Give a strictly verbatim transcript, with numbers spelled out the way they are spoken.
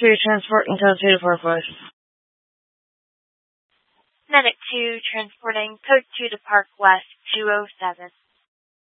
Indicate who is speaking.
Speaker 1: two, transporting code two to Park West.
Speaker 2: Medic two, transporting code two to Park West two oh seven.